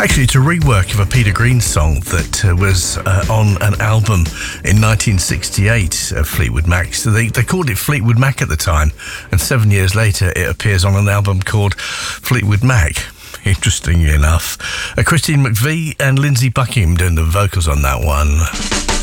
Actually, it's a rework of a Peter Green song that was on an album in 1968 of Fleetwood Mac. So they called it Fleetwood Mac at the time, and 7 years later it appears on an album called Fleetwood Mac. Interestingly enough. Christine McVie and Lindsey Buckingham doing the vocals on that one.